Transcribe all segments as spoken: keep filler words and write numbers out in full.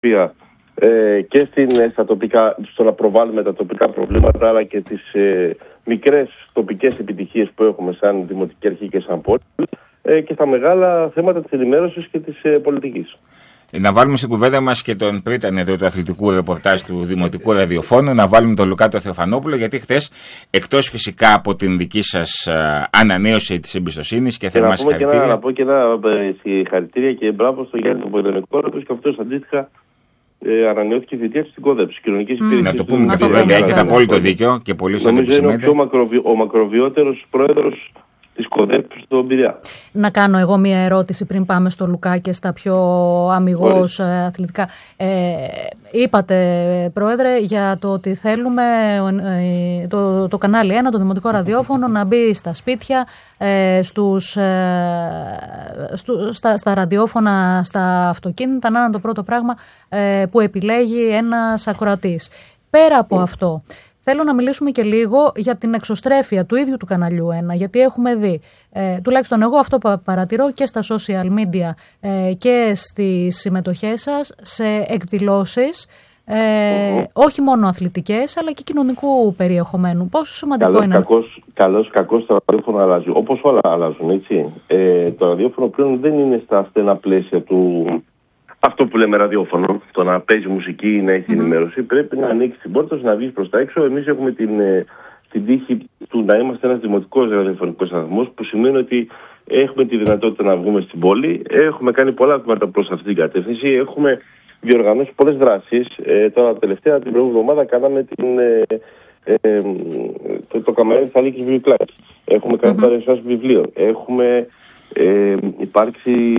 ε, και στην, στα τοπικά, στο να προβάλλουμε τα τοπικά προβλήματα, αλλά και τις ε, μικρές τοπικές επιτυχίες που έχουμε σαν Δημοτική Αρχή και σαν πόλη, ε, και στα μεγάλα θέματα της ενημέρωσης και της ε, πολιτικής. Να βάλουμε στην κουβέντα μας και τον πρίτανη εδώ του αθλητικού ρεπορτάζ του Δημοτικού Ραδιοφώνου, να βάλουμε τον Λουκά τον Θεοφανόπουλο, γιατί χτες, εκτός φυσικά από την δική σας α, ανανέωση της εμπιστοσύνης και θερμά συγχαρητήρια. Να πω και ένα συγχαρητήρια και μπράβο στο Γιάννη τον Πολεμικό, ο οποίος και αυτός αντίστοιχα ε, ανανεώθηκε η θητεία του στην ΚΟΔΕΠ, κοινωνικής mm. υπηρεσίας. Να το πούμε και βέβαια, έχετε απόλυτο δίκιο και πολύ σωστά. Νομίζω είναι ο πιο μακροβι... ο μακροβιότερος πρόεδρος της ΚΟΔΕΠ στον Πειραιά. Να κάνω εγώ μία ερώτηση πριν πάμε στο Λουκά και στα πιο αμιγώς ε, αθλητικά. Ε, είπατε, Πρόεδρε, για το ότι θέλουμε ε, το, το κανάλι ένα, το Δημοτικό Ραδιόφωνο, να μπει στα σπίτια, ε, στους, ε, στου, στα, στα ραδιόφωνα, στα αυτοκίνητα, να είναι το πρώτο πράγμα ε, που επιλέγει ένας ακροατής. Πέρα από mm. αυτό, θέλω να μιλήσουμε και λίγο για την εξωστρέφεια του ίδιου του καναλιού ένα, γιατί έχουμε δει, ε, τουλάχιστον εγώ αυτό που παρατηρώ και στα social media ε, και στις συμμετοχές σας, σε εκδηλώσεις, ε, mm-hmm. όχι μόνο αθλητικές, αλλά και κοινωνικού περιεχομένου. Πόσο σημαντικό καλώς, είναι. Κακώς, καλώς, κακώς το ραδιόφωνο αλλάζει, όπως όλα αλλάζουν, έτσι. Ε, το ραδιόφωνο πλέον δεν είναι στα στενά πλαίσια του... Αυτό που λέμε ραδιόφωνο, το να παίζει μουσική, να έχει ενημέρωση, πρέπει να ανοίξει την πόρτα, να βγει προς τα έξω. Εμείς έχουμε την, την τύχη του να είμαστε ένας δημοτικός ραδιοφωνικός σταθμός, που σημαίνει ότι έχουμε τη δυνατότητα να βγούμε στην πόλη. Έχουμε κάνει πολλά βήματα προς αυτή την κατεύθυνση. Έχουμε διοργανώσει πολλές δράσεις. Ε, τώρα τελευταία, την προηγούμενη εβδομάδα, κάναμε την, ε, ε, το, το καμαρίνι της Αλίκης Βιβλιοκλάκης. Έχουμε κάνει mm-hmm. παρουσιάσεις βιβλίων. Έχουμε ε, υπάρξει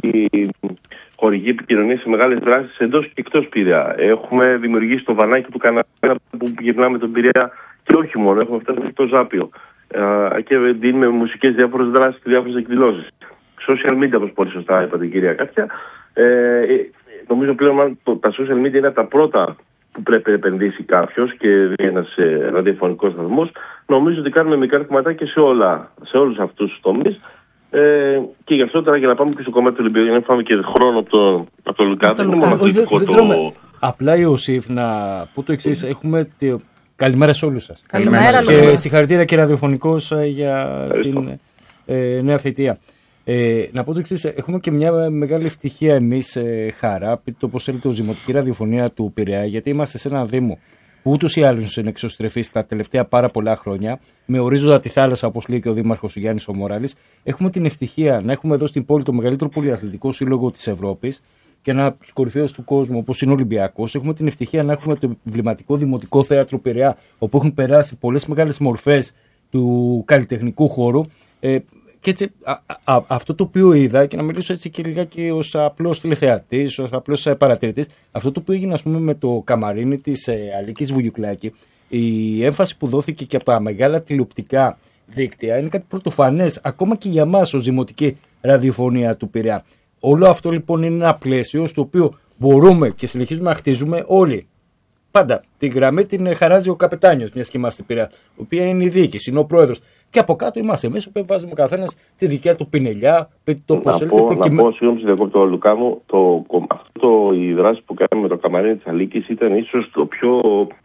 χορηγή επικοινωνία σε μεγάλες δράσεις εντός και εκτός Πειραιά. Έχουμε δημιουργήσει το βανάκι του κανάλι που γυρνάμε τον Πειραιά και όχι μόνο. Έχουμε φτάσει μέχρι το Ζάπιο. Ε, και δίνουμε μουσικές διάφορες δράσεις και διάφορες εκδηλώσεις. Social media, όπως πολύ σωστά είπατε, κυρία Κάτια. Ε, νομίζω πλέον το, τα social media είναι τα πρώτα που πρέπει να επενδύσει κάποιος και ένας ε, ραδιοφωνικός σταθμός. Νομίζω ότι κάνουμε μικρά βηματάκια σε, όλα, σε όλους αυτούς τους τομείς. Ε, και γι' αυτό τώρα, για να πάμε και στο κομμάτι του Ολυμπιακού, για να πάμε και χρόνο από το, από το Λουκά, δεν είναι μόνο αθλητικό το... το... Απλά, Ιωσήφ, να πω το εξής. Έχουμε τη... Καλημέρα σε όλους σας. Καλημέρα, Καλημέρα. Και συγχαρητήρια και ραδιοφωνικός για Ευχαριστώ. την ε, νέα θητεία. Ε, να πω το εξής. Έχουμε και μια μεγάλη ευτυχία εμείς, ε, χαρά, το πώς έλεγε το Δημοτική Ραδιοφωνία του Πειραιά, γιατί είμαστε σε ένα Δήμο που ούτως ή άλλως είναι εξωστρεφής τα τελευταία πάρα πολλά χρόνια, με ορίζοντα τη θάλασσα, όπως λέει και ο Δήμαρχος Γιάννης ο Μοράλης. Έχουμε την ευτυχία να έχουμε εδώ στην πόλη το μεγαλύτερο πολυαθλητικό σύλλογο της Ευρώπης και ένα από τους κορυφαίους του κόσμου, όπως είναι ο Ολυμπιακός. Έχουμε την ευτυχία να έχουμε το εμβληματικό Δημοτικό Θέατρο Πειραιά, όπου έχουν περάσει πολλές μεγάλες μορφές του καλλιτεχνικού χώρου. Ε, Και έτσι, α, α, αυτό το οποίο είδα, και να μιλήσω έτσι και λιγάκι ως απλός τηλεθεατής, ως απλός παρατηρητής, αυτό το οποίο έγινε, ας πούμε, με το καμαρίνι της ε, Αλίκης Βουγιουκλάκη, η έμφαση που δόθηκε και από τα μεγάλα τηλεοπτικά δίκτυα είναι κάτι πρωτοφανές, ακόμα και για μας ως Δημοτική Ραδιοφωνία του Πειραιά. Όλο αυτό λοιπόν είναι ένα πλαίσιο στο οποίο μπορούμε και συνεχίζουμε να χτίζουμε όλοι. Πάντα τη γραμμή την χαράζει ο καπετάνιος, μιας και είμαστε Πειραιά, η οποία είναι η διοίκηση, είναι ο πρόεδρος. Και από κάτω είμαστε εμείς που βάζουμε ο καθένας τη δικιά του πινελιά, το πώς θέλετε. Προκειμε... Να πω, συγγνώμη, συνδεκόπτω, Λουκά μου, το, αυτό, η δράση που κάναμε με το καμαρίνι της Αλίκης ήταν ίσως το πιο...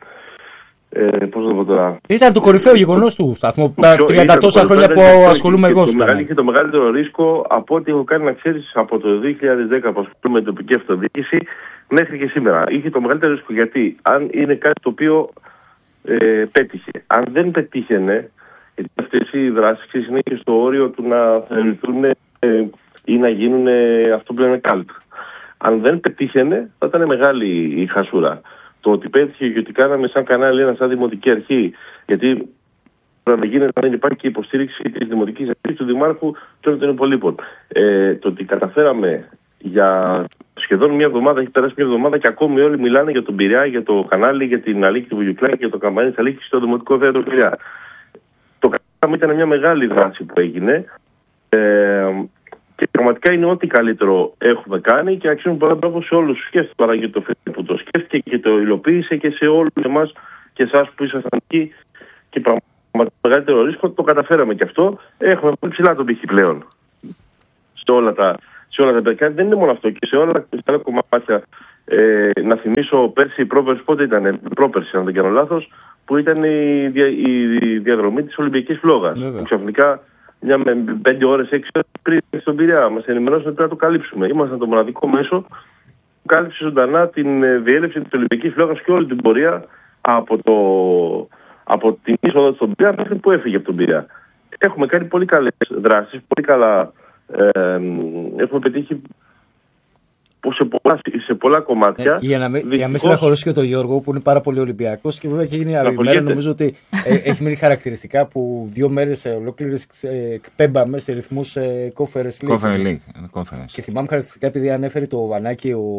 Ε, πώς να πω τώρα... Ήταν το κορυφαίο γεγονός του σταθμού, τα τριάντα τόσα χρόνια που ασχολούμαι εγώ. Είχε το μεγαλύτερο ρίσκο από ό,τι έχω κάνει, να ξέρεις, από το δύο χιλιάδες δέκα που ασχολούμαι με την τοπική αυτοδιοίκηση μέχρι και σήμερα. Είχε το μεγαλύτερο ρίσκο γιατί αν είναι κάτι το οποίο ε, πέτυχε. Αν δεν πετύχαινε, γιατί αυτές οι δράσεις είναι και στο όριο του να θεωρηθούν ε, ή να γίνουν ε, αυτό που λένε καλτ. Αν δεν πετύχαινε, θα ήταν μεγάλη η χασούρα. Το ότι πέτυχε και ότι κάναμε σαν κανάλι ένα σαν δημοτική αρχή, γιατί πρέπει να γίνεται να δεν υπάρχει και υποστήριξη της δημοτικής αρχής, του δημάρχου και όλων των υπολείπων. Ε, το ότι καταφέραμε για σχεδόν μια εβδομάδα, έχει περάσει μια εβδομάδα και ακόμη όλοι μιλάνε για τον Πειραιά, για το κανάλι, για την Αλίκη του Βουγιουκλάκη, για το καμπανί της Αλίκης στο Δημοτικό Θέατρο Πειραιά. Το κάναμε, ήταν μια μεγάλη δράση που έγινε. Ε, Και πραγματικά είναι ό,τι καλύτερο έχουμε κάνει και αξίζουν πολλά μπράβο σε όλους, και στο παραγωγή το Φίλιπ που το σκέφτηκε και το υλοποίησε και σε όλους εμάς και εσάς που ήσασταν εκεί. Και πραγματικά το μεγαλύτερο ρίσκο το καταφέραμε και αυτό. Έχουμε πολύ ψηλά τον πύχη πλέον σε όλα τα, σε όλα τα παιδιά. Δεν είναι μόνο αυτό, και σε όλα τα άλλα κομμάτια Ε, να θυμίσω πέρσι, πρόπερσι, πότε ήταν, πρόπερσι αν δεν κάνω λάθος, που ήταν η, δια, η διαδρομή της Ολυμπιακής Φλόγας. Που ξαφνικά μια με πέντε ώρες, έξι ώρες πριν στον Πειραιά μας ενημερώσαν ότι πρέπει να το καλύψουμε. Ήμασταν το μοναδικό μέσο που κάλυψε ζωντανά την διέλευση της Ολυμπιακής Φλόγας και όλη την πορεία από, το, από την είσοδο στον Πειραιά μέχρι που έφυγε από τον Πειραιά. Έχουμε κάνει πολύ καλές δράσεις, πολύ καλά. Ε, έχουμε πετύχει σε πολλά, σε πολλά κομμάτια. Ε, για να μην, δυστυχώς... μην στεναχωρήσω και τον Γιώργο που είναι πάρα πολύ Ολυμπιακός και βέβαια και γίνει άλλη μέρα. Νομίζω ότι ε, έχει μείνει χαρακτηριστικά που δύο μέρες ολόκληρες ε, εκπέμπαμε σε ρυθμούς ε, Conference League. Και θυμάμαι χαρακτηριστικά επειδή ανέφερε το Βανάκι ο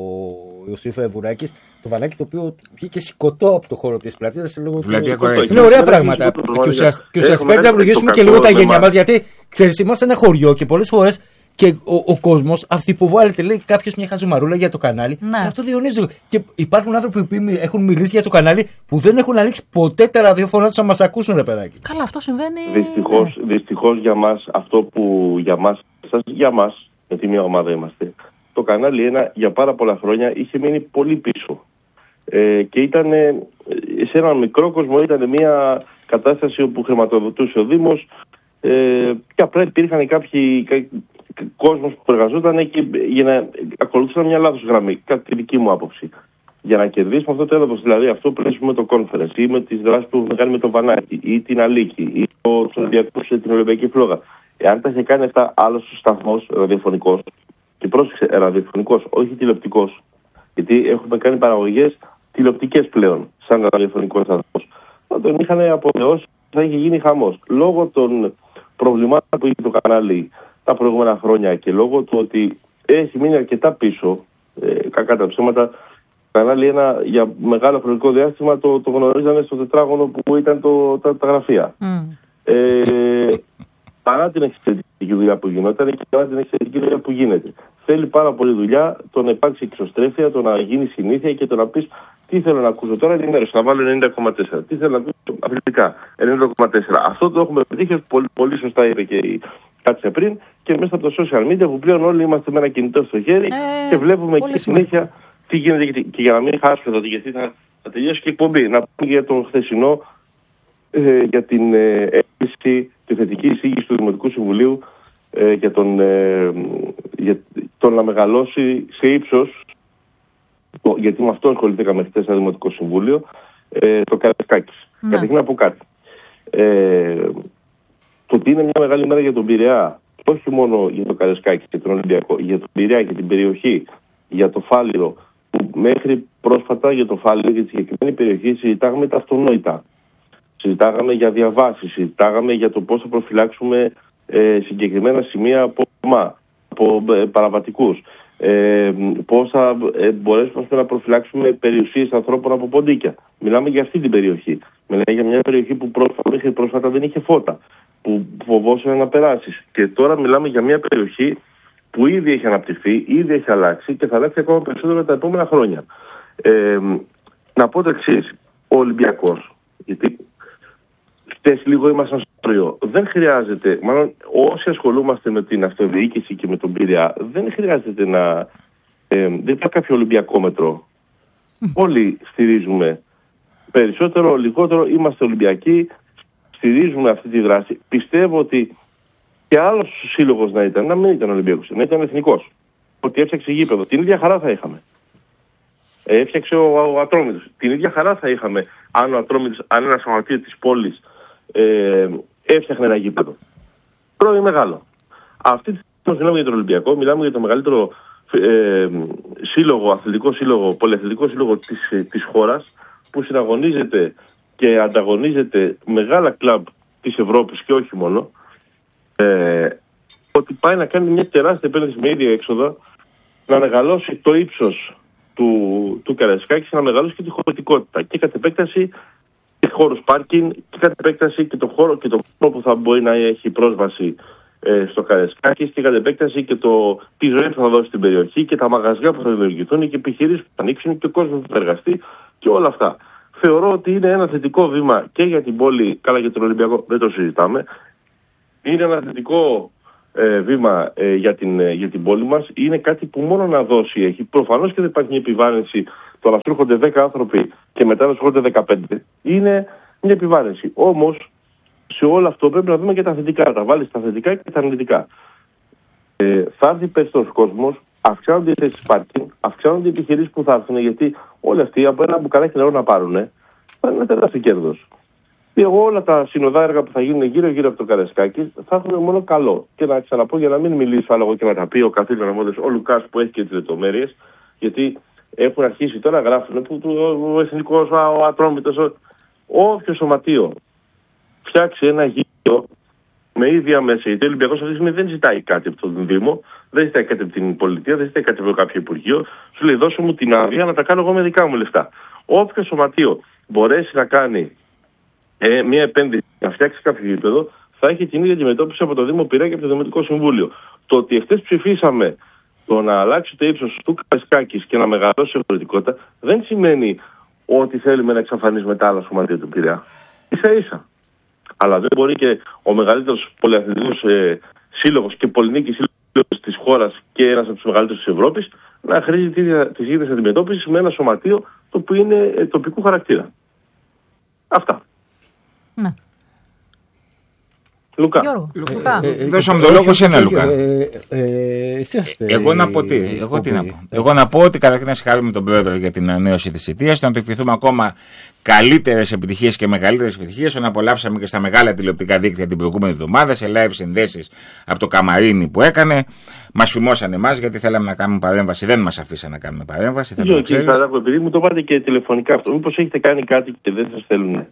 Ιωσήφ Βουράκης, το Βανάκι το οποίο βγήκε σηκωτό από το χώρο της πλατείας. Είναι ωραία πράγματα. Και ουσιαστικά έτσι να προηγήσουμε και λίγο τα γένια μας, γιατί ξέρεις, είμαστε ένα χωριό και πολλές φορές. Και ο, ο κόσμος αυτουποβάλλεται, λέει κάποιος μια χαζομαρούλα για το κανάλι. Ναι. Και αυτό διονύζει. Και υπάρχουν άνθρωποι που έχουν μιλήσει για το κανάλι που δεν έχουν ανοίξει ποτέ τα ραδιόφωνα τους να μας ακούσουν, ρε παιδάκι. Καλά, αυτό συμβαίνει. Δυστυχώς, ναι. δυστυχώς για μας, αυτό που για μας, σας, για μας, γιατί μια ομάδα είμαστε, το κανάλι ένα για πάρα πολλά χρόνια είχε μείνει πολύ πίσω. Ε, και ήταν σε έναν μικρό κόσμο, ήταν μια κατάσταση όπου χρηματοδοτούσε ο Δήμος. Ε, και απλά υπήρχαν κάποιοι κόσμος που εργαζόταν και για να ακολουθούσαν μια λάθος γραμμή, κατά τη δική μου άποψη. Για να κερδίσουμε αυτό το έδαφος, δηλαδή αυτό που λες με το conference ή με τις δράσεις που έχουμε κάνει με το Βανάκι ή την Αλίκη ή το Ολυμπιακός την Ολυμπιακή Φλόγα. Εάν τα είχε κάνει αυτά άλλος σταθμός ραδιοφωνικός, και πρόσεξε, ραδιοφωνικός, όχι τηλεοπτικός, γιατί έχουμε κάνει παραγωγές τηλεοπτικές πλέον, σαν ραδιοφωνικός σταθμός, θα τον είχαν αποθεώσει, θα είχε γίνει χαμός. Λόγω των προβλημάτων που είχε το κανάλι τα προηγούμενα χρόνια και λόγω του ότι έχει μείνει αρκετά πίσω, ε, κακά τα ψέματα, το κανάλι ένα για μεγάλο χρονικό διάστημα το, το γνωρίζανε στο τετράγωνο που ήταν το, τα, τα γραφεία. Mm. Ε, παρά την εξαιρετική δουλειά που γινόταν και παρά την εξαιρετική δουλειά που γίνεται. Θέλει πάρα πολύ δουλειά το να υπάρξει εξωστρέφεια, το να γίνει συνήθεια και το να πεις τι θέλω να ακούσω τώρα, την ημέρα να βάλω ενενήντα κόμμα τέσσερα. Τι θέλω να ακούσω αθλητικά, ενενήντα κόμμα τέσσερα. Αυτό το έχουμε πετύχει, πολύ, πολύ σωστά είπε και η κάτσε πριν, και μέσα από τα social media που πλέον όλοι είμαστε με ένα κινητό στο χέρι ε, και βλέπουμε και συνέχεια τι γίνεται. Και, και για να μην χάσουμε εδώ, γιατί θα, θα τελειώσει και η εκπομπή, να πούμε για τον χθεσινό, ε, για την ε, έκθεση, τη θετική εισήγηση του Δημοτικού Συμβουλίου ε, για, τον, ε, για τον να μεγαλώσει σε ύψος, το, γιατί με αυτό ασχοληθήκαμε χθες στο Δημοτικό Συμβούλιο, ε, το Καραϊσκάκης. Ναι. Καταρχήν να πω κάτι. Ε, το ότι είναι μια μεγάλη μέρα για τον Πειραιά, όχι μόνο για το Καραϊσκάκη και τον Ολυμπιακό, για τον Πειραιά και την περιοχή, για το Φάληρο, που μέχρι πρόσφατα για το Φάληρο και τη συγκεκριμένη περιοχή συζητάγαμε τα αυτονόητα. Συζητάγαμε για διαβάσεις, συζητάγαμε για το πώς θα προφυλάξουμε ε, συγκεκριμένα σημεία από, μα, από ε, παραβατικούς. Ε, πώς θα ε, μπορέσουμε να προφυλάξουμε περιουσίες ανθρώπων από ποντίκια. Μιλάμε για αυτή την περιοχή. Μιλάμε για μια περιοχή που πρόσφατα, μέχρι πρόσφατα δεν είχε φώτα, που φοβόσαν να περάσεις. Και τώρα μιλάμε για μια περιοχή που ήδη έχει αναπτυχθεί, ήδη έχει αλλάξει και θα αλλάξει ακόμα περισσότερο τα επόμενα χρόνια. Ε, να πω το εξής, ο Ολυμπιακός, γιατί χτες λίγο ήμασταν στο τριό, δεν χρειάζεται, μάλλον όσοι ασχολούμαστε με την αυτοδιοίκηση και με τον Πειραιά, δεν χρειάζεται να, ε, δεν υπάρχει κάποιο Ολυμπιακόμετρο. Όλοι στηρίζουμε περισσότερο, λιγότερο, είμαστε Ολυμπιακοί, στηρίζουμε αυτή τη δράση. Πιστεύω ότι και άλλος σύλλογος να ήταν, να μην ήταν Ολυμπιακός, να ήταν εθνικός. Ότι έφτιαξε γήπεδο. Την ίδια χαρά θα είχαμε. Έφτιαξε ο, ο Ατρόμητος. Την ίδια χαρά θα είχαμε αν ο Ατρόμητος, αν ένα σωματείο της πόλης ε, έφτιαχνε ένα γήπεδο. Πρώτο ή μεγάλο. Αυτή τη στιγμή μιλάμε για τον Ολυμπιακό, μιλάμε για το μεγαλύτερο ε, σύλλογο, αθλητικό σύλλογο, πολυαθλητικό σύλλογο της, της χώρας, που συναγωνίζεται και ανταγωνίζεται μεγάλα κλαμπ της Ευρώπης και όχι μόνο, ε, ότι πάει να κάνει μια τεράστια επένδυση με ίδια έξοδα, να μεγαλώσει το ύψος του, του Καραϊσκάκη, να μεγαλώσει και τη χωρητικότητα και κατ' επέκταση και χώρους πάρκινγκ και κατ' επέκταση και το χώρο και το χώρο που θα μπορεί να έχει πρόσβαση ε, στο Καραϊσκάκη και κατ' επέκταση και το, τη ζωή που θα δώσει στην περιοχή και τα μαγαζιά που θα δημιουργηθούν και επιχειρήσεις που θα ανοίξουν και ο κόσμος που θα εργαστεί και όλα αυτά. Θεωρώ ότι είναι ένα θετικό βήμα και για την πόλη, καλά για τον Ολυμπιακό δεν το συζητάμε. Είναι ένα θετικό ε, βήμα ε, για, την, ε, για την πόλη μας. Είναι κάτι που μόνο να δώσει έχει. Προφανώς και δεν υπάρχει μια επιβάρυνση το να σου έρχονται δέκα άνθρωποι και μετά να σου έρχονται δεκαπέντε. Είναι μια επιβάρυνση. Όμως σε όλο αυτό πρέπει να δούμε και τα θετικά. Τα βάλεις τα θετικά και τα αρνητικά. Ε, θα έρθει περισσότερος κόσμος, αυξάνονται οι θέσεις πάρκινγκ, αυξάνονται οι επιχειρήσεις που θα έρθουν, γιατί όλοι αυτοί από ένα μπουκαλάκι νερό να πάρουν θα είναι ένα τεράστιο κέρδος. Και εγώ όλα τα συνοδά έργα που θα γίνουν γύρω-γύρω από το Καραϊσκάκη θα έχουν μόνο καλό. Και να ξαναπώ για να μην μιλήσω άλλο και να τα πει ο καθήλυνα μόδες, ο Λουκάς που έχει και τις λεπτομέρειες, γιατί έχουν αρχίσει τώρα να γράφουν που ο εθνικός, ο Ατρόμητος, όποιο σωματείο φτιάξει ένα γήπεδο με ίδια μέσα, γιατί ο Ολυμπιακός αυτή τη στιγμή δεν ζητάει κάτι από τον Δήμο, δεν ζητάει κάτι από την πολιτεία, δεν ζητάει κάτι από κάποιο υπουργείο. Σου λέει δώσε μου την άδεια να τα κάνω εγώ με δικά μου λεφτά. Όποιο σωματείο μπορέσει να κάνει ε, μια επένδυση, να φτιάξει κάποιο γήπεδο, θα έχει την ίδια αντιμετώπιση από το Δήμο Πειραιά και από το Δημοτικό Συμβούλιο. Το ότι εχθές ψηφίσαμε το να αλλάξει το ύψος του Καραϊσκάκης και να μεγαλώσει η ευρωπαϊκότητα δεν σημαίνει ότι θέλουμε να εξαφανίσουμε τα άλλα σωματεία του Πειραιά. Ίσα ίσα. Αλλά δεν μπορεί και ο μεγαλύτερος πολυαθλητικός ε, σύλλογος και πολυνίκης σύλλογος της χώρας και ένας από τους μεγαλύτερους της Ευρώπης να χρήζει τις ίδιες αντιμετώπισης με ένα σωματείο το οποίο είναι ε, τοπικού χαρακτήρα. Αυτά. Ναι. Λουκά. Γιώργο, Λουκά. Ε, ε, Δώσαμε το λόγο σε ένα, Λουκά. Ε, ε, Εγώ να πω τι. Εγώ τι να πω. Εγώ να πω ότι καταρχήν να συγχαρούμε τον πρόεδρο για την ανανέωση της θητείας, να του ευχηθούμε ακόμα καλύτερες επιτυχίες και μεγαλύτερες επιτυχίες. Τον απολαύσαμε και στα μεγάλα τηλεοπτικά δίκτυα την προηγούμενη εβδομάδα, σε live συνδέσεις από το Καμαρίνι που έκανε. Μας φημώσαν εμάς γιατί θέλαμε να κάνουμε παρέμβαση. Δεν μας αφήσαν να κάνουμε παρέμβαση. Δεν κύριε Σαράκο, επειδή μου το πάτε και τηλεφωνικά αυτό, μήπως έχετε κάνει κάτι και δεν σας θέλουν.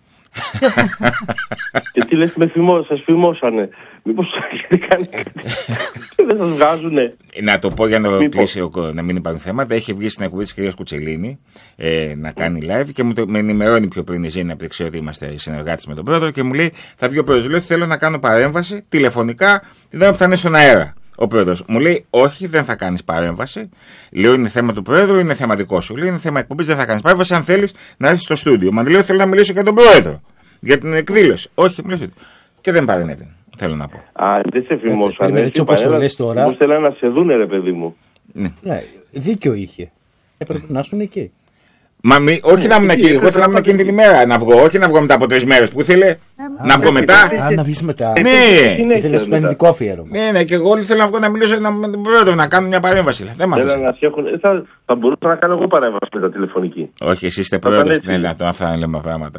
Και τι λες, με φημώ, σας φημώσανε. Μήπως έχετε κάνει κάτι και δεν σας βγάζουνε. Να το πω για να το κλείσει, να μην υπάρχουν θέματα. Έχει βγει στην εκπομπή της κυρίας Κουτσελίνη ε, να κάνει live και μου το, με ενημερώνει πιο πριν η Ζήνη, επειδή ξέρω ότι είμαστε συνεργάτες με τον πρόεδρο, και μου λέει: θα βγει ο πρόεδρος. Λέω: θέλω να κάνω παρέμβαση τηλεφωνικά την ώρα που θα είναι στον αέρα. Ο πρόεδρος μου λέει: όχι, δεν θα κάνεις παρέμβαση. Λέω: είναι θέμα του πρόεδρου, είναι θέμα δικό σου. Λέω: είναι θέμα εκπομπής, δεν θα κάνεις παρέμβαση. Αν θέλεις να έρθεις στο στούντιο. Μα λέω: θέλω να μιλήσω για τον πρόεδρο. Για την εκδήλωση. Όχι, μιλήσω. Και δεν παρενέβη. Θέλω να πω. Α, δεν σε φημώσανε. Έτσι όπως το λες τώρα. Μου θέλανε να σε δούνε, ρε παιδί μου. Ναι, δίκιο είχε. Έπρεπε να ήσουν εκεί. Μα μη, όχι να ήμουν εκεί. Εγώ ήθελα να ήμουν εκείνη την ημέρα να βγω. Όχι να βγω μετά από τρεις μέρες. Που ήθελε να βγω μετά. Α, να βγεις μετά. Ναι. Ήθελε να είναι ειδικό αφιέρωμα. Ναι, ναι, και εγώ ήθελα να βγω να μιλήσω με τον πρόεδρο, να κάνω μια παρέμβαση. Δεν μ' αφήσε. Θα, θα μπορούσα να κάνω εγώ παρέμβαση μετά τηλεφωνική. Όχι, εσείς είστε πρόεδρος. Ναι, ναι, αυτά να λέμε πράγματα.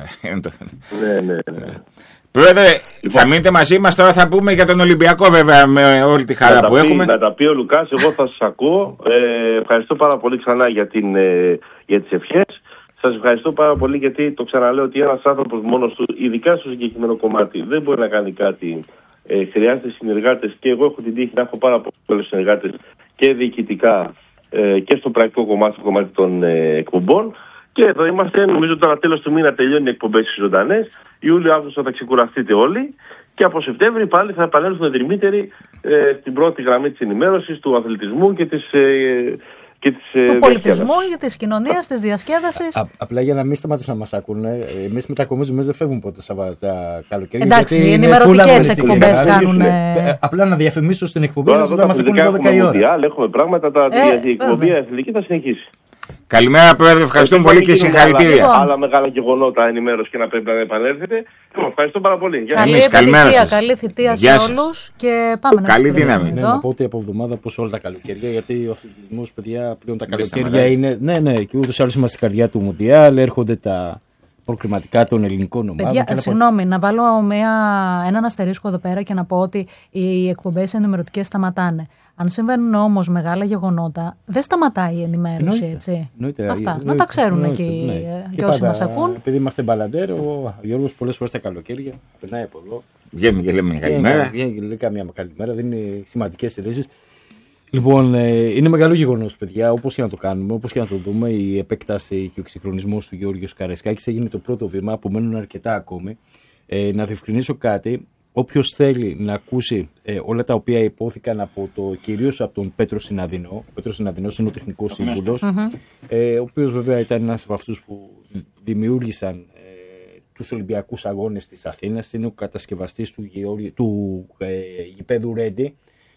Ναι, ναι, ναι. Πρόεδρε, λοιπόν, θα μείνετε μαζί μας τώρα, θα πούμε για τον Ολυμπιακό βέβαια με όλη τη χαρά να που πει, έχουμε. Να τα πει ο Λουκάς, εγώ θα σας ακούω. Ε, ευχαριστώ πάρα πολύ ξανά για, την, ε, για τις ευχές. Σας ευχαριστώ πάρα πολύ γιατί το ξαναλέω ότι ένας άνθρωπος μόνος του, ειδικά στο συγκεκριμένο κομμάτι, δεν μπορεί να κάνει κάτι. Ε, χρειάζεται συνεργάτες και εγώ έχω την τύχη να έχω πάρα πολλούς συνεργάτες και διοικητικά ε, και στο πρακτικό κομμάτι, στο κομμάτι των ε, εκπομπών. Και εδώ είμαστε, νομίζω τώρα τέλος του μήνα τελειώνει οι εκπομπές στις ζωντανές. Ιούλιο-Αύγουστο θα ξεκουραστείτε όλοι. Και από Σεπτέμβρη πάλι θα επανέλθουν δρυμύτεροι ε, στην πρώτη γραμμή της ενημέρωσης, του αθλητισμού και της, ε, και της ε, του πολιτισμού, της κοινωνίας, της διασκέδασης. Α, απλά για να μην σταματήσουν να μας ακούνε, εμείς μετακομίζουμε, δεν φεύγουμε ποτέ τα καλοκαίρια. Εντάξει, οι ενημερωτικές εκπομπές κάνουν. Ε, απλά να διαφημίσω στην εκπομπή σας να μας ακούνε δώδεκα η ώρα. Έχουμε πράγματα, τα ε, η εκπομπή αθλητική θα συνεχίσει. Καλημέρα πρόεδρε, ευχαριστούμε πολύ και συγχαρητήρια. Άλλα, άλλα μεγάλα γεγονότα ενημέρωση και να πρέπει να επανέλθετε. Ευχαριστώ πάρα πολύ. Καλή επιτυχία, καλή θητεία σε όλους και πάμε να καλή δύναμη. Ναι, να πω ότι από εβδομάδα πως όλα τα καλοκαίρια, γιατί ο αθλητισμός, παιδιά, πλέον τα καλοκαίρια είναι. Ναι, ναι, και ούτως ή άλλως είμαστε στη καρδιά του Μουντιάλ, έρχονται τα προκριματικά των ελληνικών ομάδων. Παιδιά, συγγνώμη, να βάλω μια, έναν αστερίσκο εδώ πέρα και να πω ότι οι εκπομπές ενημερωτικές σταματάνε. Αν συμβαίνουν όμως μεγάλα γεγονότα, δεν σταματάει η ενημέρωση, εννοείται, έτσι. Εννοείται, Αυτά. εννοείται, να τα ξέρουν εννοείται, εκεί ναι. και, και όσοι πάντα, μας ακούν. Επειδή είμαστε μπαλαντέρ, ο Γιώργος πολλές φορές τα καλοκαίρια περνάει από εδώ. Βγαίνουμε και λέμε καλημέρα. Βγαίνει και λέει καμιά καλημέρα, δεν είναι σημαντικές ειδήσεις. Λοιπόν, είναι μεγάλο γεγονός, παιδιά, όπως και να το κάνουμε, όπως και να το δούμε. Η επέκταση και ο εξυγχρονισμός του Γεώργιου Καραϊσκάκης έγινε το πρώτο βήμα, που μένουν αρκετά ακόμη. Ε, να διευκρινίσω κάτι. Όποιος θέλει να ακούσει ε, όλα τα οποία υπόθηκαν από το, κυρίως από τον Πέτρο Συναδεινό, ο Πέτρος Συναδεινός είναι ο τεχνικός σύμβουλος, mm-hmm. ε, ο οποίος βέβαια ήταν ένας από αυτούς που δημιούργησαν ε, τους Ολυμπιακούς Αγώνες της Αθήνας, είναι ο κατασκευαστής του, του ε, γηπέδου Ρέντι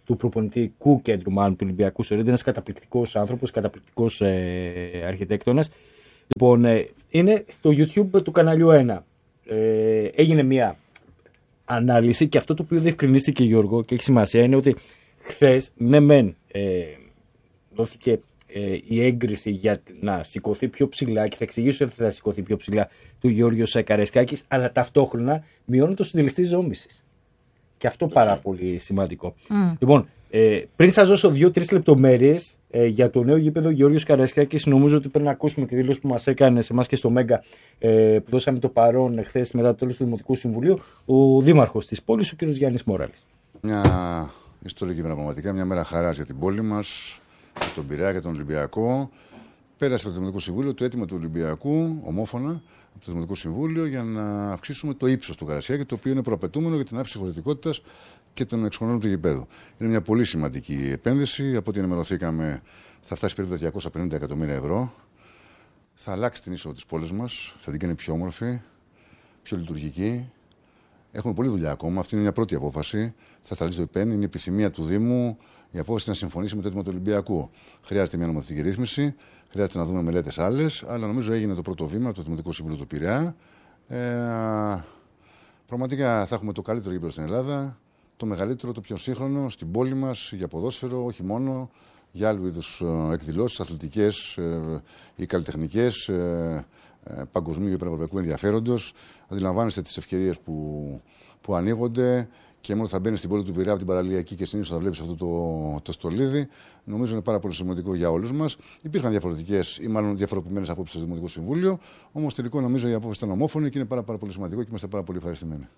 του προπονητικού κέντρου μάλλον του Ολυμπιακού Σωρίδη, ένας καταπληκτικός άνθρωπος, καταπληκτικός ε, αρχιτέκτονας. Λοιπόν, ε, είναι στο YouTube του καναλιού ένα. Ε, έγινε μια ανάλυση και αυτό το οποίο διευκρινίστηκε, Γιώργο, και έχει σημασία είναι ότι χθες, ναι μεν, ε, δόθηκε ε, η έγκριση για να σηκωθεί πιο ψηλά, και θα εξηγήσω ότι θα σηκωθεί πιο ψηλά, του Γιώργος Καραϊσκάκης, αλλά ταυτόχρονα μειώνει το συντελεστή ζώμησης. Και αυτό πάρα ξέρω. πολύ σημαντικό. Mm. Λοιπόν, ε, πριν σας δώσω δύο-τρεις λεπτομέρειες ε, για το νέο γήπεδο Γιώργος Καραϊσκάκης, νομίζω ότι πρέπει να ακούσουμε τη δήλωση που μας έκανε σε εμάς και στο Μέγκα, ε, που δώσαμε το παρόν χθες μετά το τέλος του Δημοτικού Συμβουλίου, ο Δήμαρχος της πόλης, ο κ. Γιάννης Μόραλης. Μια ιστορική πραγματικά, μια μέρα χαράς για την πόλη μας, για τον Πειραιά και τον Ολυμπιακό. Πέρασε από το Δημοτικό Συμβούλιο το αίτημα του Ολυμπιακού, ομόφωνα, από το Δημοτικό Συμβούλιο, για να αυξήσουμε το ύψος του Καραϊσκάκη, το οποίο είναι προαπαιτούμενο για την αύξηση χωρητικότητας και των εξοχών του γηπέδου. Είναι μια πολύ σημαντική επένδυση. Από ό,τι ενημερωθήκαμε, θα φτάσει περίπου τα διακόσια πενήντα εκατομμύρια ευρώ. Θα αλλάξει την είσοδο της πόλης μας, θα την κάνει πιο όμορφη, πιο λειτουργική. Έχουμε πολλή δουλειά ακόμα. Αυτή είναι μια πρώτη απόφαση. Θα σταλεί το ΕΠΕΝ, είναι η επιθυμία του Δήμου η απόφαση να συμφωνήσει με το έτοιμο του Ολυμπιακού. Χρειάζεται μια νομοθετική ρύθμιση, χρειάζεται να δούμε μελέτες άλλες, αλλά νομίζω έγινε το πρώτο βήμα από το Δημοτικό Συμβούλιο του Πειραιά. Ε, πραγματικά θα έχουμε το καλύτερο γήπεδο στην Ελλάδα, το μεγαλύτερο, το πιο σύγχρονο στην πόλη μας για ποδόσφαιρο, όχι μόνο για άλλου είδους εκδηλώσεις, αθλητικές ή καλλιτεχνικές, παγκοσμίου ή πανευρωπαϊκού ενδιαφέροντος. Αντιλαμβάνεστε τις ευκαιρίες που, που ανοίγονται. Και μόνο θα μπαίνει στην πόλη του Πειραιά από την παραλιακή και συνήθως θα βλέπει αυτό το, το στολίδι. Νομίζω είναι πάρα πολύ σημαντικό για όλους μας. Υπήρχαν διαφορετικές ή μάλλον διαφοροποιημένες απόψεις στο Δημοτικό Συμβούλιο. Όμως τελικό νομίζω η απόφαση ήταν ομόφωνη και είναι πάρα, πάρα πολύ σημαντικό και είμαστε πάρα πολύ ευχαριστημένοι.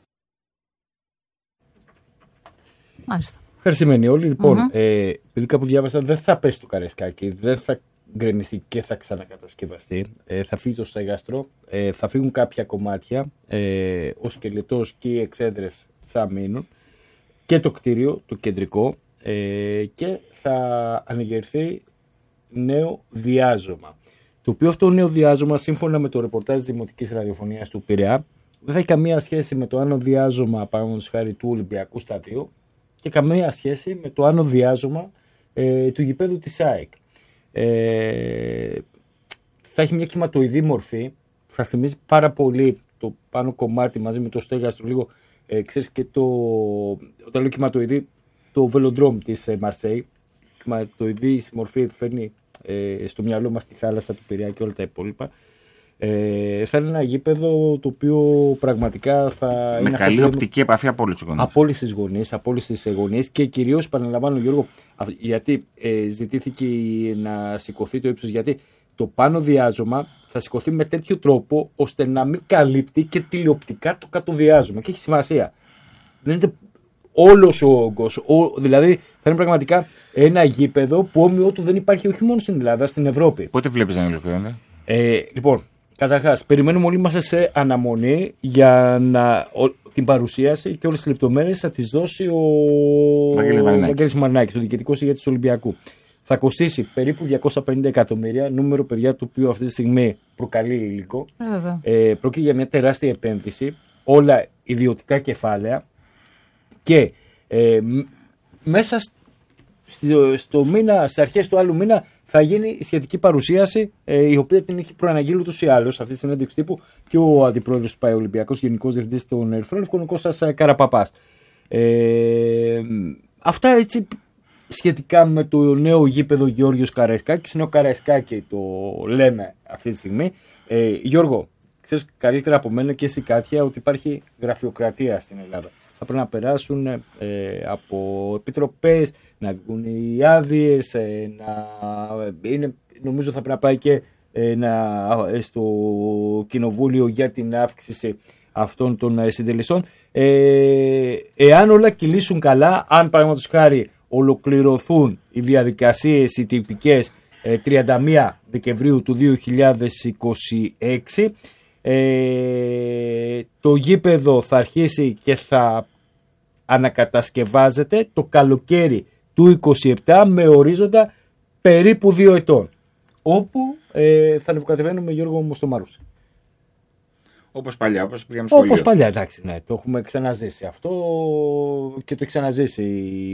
Μάλιστα. Ευχαριστημένοι όλοι. Λοιπόν, mm-hmm. ε, επειδή κάπου διάβασα, δεν θα πέσει το Καραϊσκάκι, δεν θα γκρεμιστεί και θα ξανακατασκευαστεί. Ε, θα φύγει το στέγαστρο, ε, θα φύγουν κάποια κομμάτια. Ε, ο σκελετός και οι εξέδρες θα μείνουν. Και το κτίριο, το κεντρικό, ε, και θα ανεγερθεί νέο διάζωμα. Το οποίο αυτό νέο διάζωμα, σύμφωνα με το ρεπορτάζ της Δημοτικής Ραδιοφωνίας του Πειραιά, δεν θα έχει καμία σχέση με το άνω διάζωμα, παραδείγματος χάρη, του Ολυμπιακού Σταδίου και καμία σχέση με το άνω διάζωμα ε, του γηπέδου της ΑΕΚ. Ε, θα έχει μια κυματοειδή μορφή, θα θυμίζει πάρα πολύ το πάνω κομμάτι μαζί με το στέγαστρο, λίγο. Ε, ξέρεις και το, όταν λέω κυματοειδή, το βελοντρόμ της ε, Μαρσέη. Κυματοειδή μορφή φέρνει ε, στο μυαλό μας τη θάλασσα του Πειραιά και όλα τα υπόλοιπα. Ε, θα είναι ένα γήπεδο το οποίο πραγματικά θα με είναι καλή οπτική επαφή από όλους τους γονείς. Από όλες τις γωνίες, από όλες τις γωνίες και κυρίως, επαναλαμβάνω Γιώργο, γιατί ε, ζητήθηκε να σηκωθεί το ύψος, γιατί το πάνω διάζωμα θα σηκωθεί με τέτοιο τρόπο ώστε να μην καλύπτει και τηλεοπτικά το κάτω διάζωμα. Και έχει σημασία. Δεν είναι όλος ο όγκος. Ο, δηλαδή θα είναι πραγματικά ένα γήπεδο που όμοιο του δεν υπάρχει όχι μόνο στην Ελλάδα, στην Ευρώπη. Πότε βλέπεις να ολοκληρώνεται? Ε, λοιπόν, καταρχάς, περιμένουμε όλοι είμαστε σε αναμονή για να, ο, την παρουσίαση και όλες τις λεπτομέρειες θα τις δώσει ο Βαγγέλης Μαρινάκης, ο διοικητικός ηγέτης του Ολυμπιακού. Θα κοστίσει περίπου διακόσια πενήντα εκατομμύρια, νούμερο, παιδιά, το οποίο αυτή τη στιγμή προκαλεί υλικό. Ε, πρόκειται για μια τεράστια επένδυση, όλα ιδιωτικά κεφάλαια και ε, μέσα στο, στο μήνα, στις αρχές του άλλου μήνα θα γίνει η σχετική παρουσίαση, ε, η οποία την έχει προαναγγείλει ούτως ή άλλως αυτή τη συνέντευξη τύπου και ο αντιπρόεδρος του ΠΑΕ Ολυμπιακός, γενικός διευθυντής των Ερυθρών Λευκών, ο Κώστας Καραπαπάς. Ε, αυτά έτσι σχετικά με το νέο γήπεδο Γιώργος Καραϊσκάκης. Νέο Καραϊσκάκη το λέμε αυτή τη στιγμή. Ε, Γιώργο, ξέρεις καλύτερα από μένα και εσύ Κάτια ότι υπάρχει γραφειοκρατία στην Ελλάδα. Θα πρέπει να περάσουν ε, από επιτροπές, να βγουν οι άδειες, ε, να, είναι, νομίζω θα πρέπει να πάει και ε, να, ε, στο κοινοβούλιο για την αύξηση αυτών των ε, συντελεστών. Ε, εάν όλα κυλήσουν καλά, αν παραδείγματος χάρη ολοκληρωθούν οι διαδικασίες οι τυπικές ε, τριάντα μία Δεκεμβρίου του δύο χιλιάδες είκοσι έξι, ε, το γήπεδο θα αρχίσει και θα ανακατασκευάζεται το καλοκαίρι του είκοσι επτά με ορίζοντα περίπου δύο ετών, όπου ε, θα ανεβοκατεβαίνουμε, Γιώργο μου, στο Μαρούσι. Όπως παλιά, όπως πήγαμε σχολείο. Όπως παλιά, εντάξει, ναι, το έχουμε ξαναζήσει αυτό και το έχει ξαναζήσει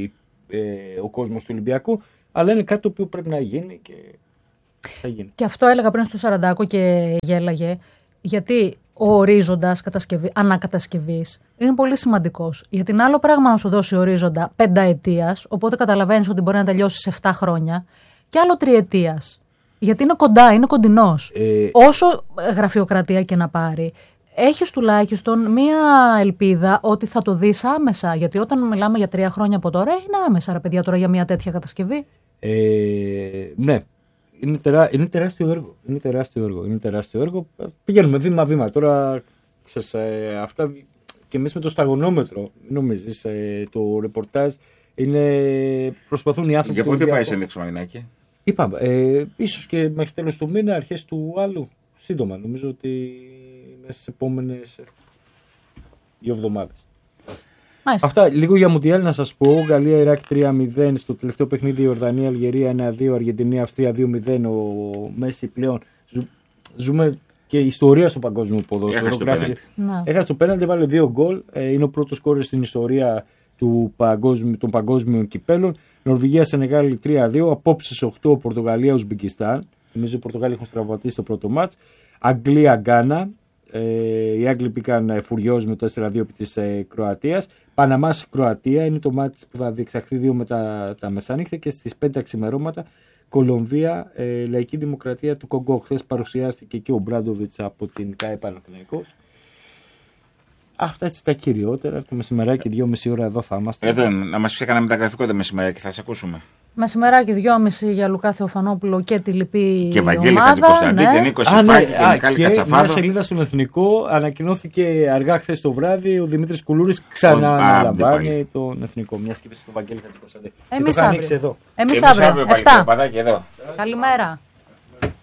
ε, ο κόσμος του Ολυμπιακού, αλλά είναι κάτι το οποίο πρέπει να γίνει και θα γίνει. Και αυτό έλεγα πριν στο Σαραντάκο και γέλαγε, γιατί ο ορίζοντας κατασκευή, ανακατασκευής είναι πολύ σημαντικός. Γιατί είναι άλλο πράγμα να σου δώσει ορίζοντα πενταετίας, οπότε καταλαβαίνεις ότι μπορεί να τελειώσει σε επτά χρόνια, και άλλο τριετίας. Γιατί είναι κοντά, είναι κοντινός. Ε... Όσο γραφειοκρατία και να πάρει, έχεις τουλάχιστον μία ελπίδα ότι θα το δεις άμεσα. Γιατί όταν μιλάμε για τρία χρόνια από τώρα, είναι άμεσα, ρε παιδιά, τώρα για μια τέτοια κατασκευή. Ε, ναι. Είναι, τερά, είναι τεράστιο έργο. Είναι τεράστιο έργο. Είναι τεράστιο έργο. Πηγαίνουμε βήμα-βήμα. Τώρα, ξέρεις, ε, αυτά και εμείς με το σταγονόμετρο, νομίζεις, ε, το ρεπορτάζ είναι. Προσπαθούν οι άνθρωποι. Για πότε πάει σύνδεξη, Μαρινάκη? Είπαμε, ε, ίσως και μέχρι τέλος του μήνα, αρχές του άλλου. Σύντομα. Νομίζω ότι μέσα στις επόμενες δύο εβδομάδες. Μάλιστα. Αυτά λίγο για Μουντιάλ να σας πω. Γαλλία-Ιράκ τρία μηδέν. Στο τελευταίο παιχνίδι Ιορδανία-Αλγερία ένα δύο. Αργεντινή-Αυστρία δύο μηδέν. Ο Μέση πλέον. Ζου, ζούμε και ιστορία στο παγκόσμιο ποδόσφαιρο. Έχασε το πέναλτι, βάλε δύο γκολ. Ε, είναι ο πρώτος σκόρερ στην ιστορία του παγκόσμιου, των παγκόσμιων κυπέλων. Νορβηγία-Σενεγάλη τρία δύο. Απόψε στις οκτώ Πορτογαλία-Ουσμπεκιστάν. Νομίζω οι Πορτογάλοι έχουν στραβατήσει το πρώτο μάτς. Αγγλία-Γκάνα. Ε, οι Άγγλοι πήγαν φουριόζοι με το τέσσερα δύο επί της ε, Κροατίας. Παναμάς-Κροατία είναι το μάτς που θα διεξαχθεί δύο με τα, τα μεσάνυχτα, και στις πέντε ξημερώματα Κολομβία, ε, Λαϊκή Δημοκρατία του Κογκό. Χθες παρουσιάστηκε και ο Μπράντοβιτς από την ΚΑΕ Παναθηναϊκός. Αυτά έτσι τα κυριότερα. Το μεσημεράκι δυόμιση ώρα εδώ θα είμαστε. Εδώ να μας πει κανένα μεταγραφικό το μεσημεράκι, θα σε ακούσουμε. Μεσημεράκι δυόμιση για Λουκά Θεοφανόπουλο και τη λυπή και Βαγγέλη Χατζικοσταντή, ναι. Και Νίκο Σιφάκη και Μιχάλη Κατσαφάδο. Μια σελίδα στον Εθνικό ανακοινώθηκε αργά χθες το βράδυ. Ο Δημήτρης Κουλούρης ξανά αναλαμβάνει τον Εθνικό. Μια σκέψη στον Βαγγέλη Χατζικοσταντή. Εμείς αύριο. Εδώ. Εμείς αύριο. Καλημέρα.